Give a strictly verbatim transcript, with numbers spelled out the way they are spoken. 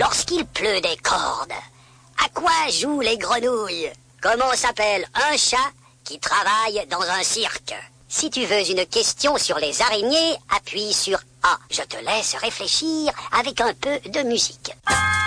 lorsqu'il pleut des cordes, à quoi jouent les grenouilles? Comment s'appelle un chat qui travaille dans un cirque? Si tu veux une question sur les araignées, appuie sur A. Je te laisse réfléchir avec un peu de musique.